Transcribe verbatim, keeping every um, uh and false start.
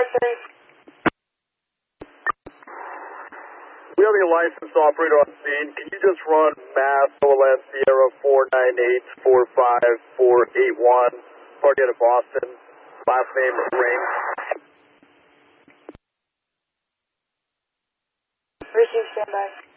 three. We have a licensed operator on scene. Can you just run Mass O L S Sierra four nine eight four five four eight one, target of Boston, last name Ring? Receive standby.